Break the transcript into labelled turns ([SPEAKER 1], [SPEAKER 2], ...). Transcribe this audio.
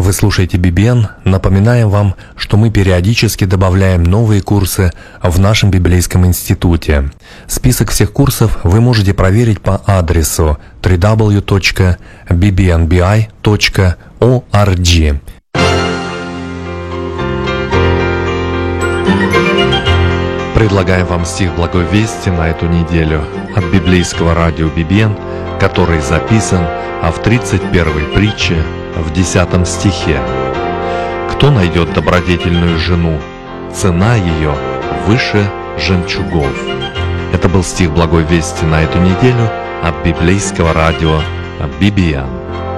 [SPEAKER 1] Вы слушаете BBN. Напоминаем вам, что мы периодически добавляем новые курсы в нашем библейском институте. Список всех курсов вы можете проверить по адресу www.bbnbi.org. Предлагаем вам стих Благой Вести на эту неделю от библейского радио BBN, который записан в 31-й притче в 10 стихе. «Кто найдет добродетельную жену? Цена ее выше жемчугов». Это был стих Благой Вести на эту неделю от библейского радио BBN.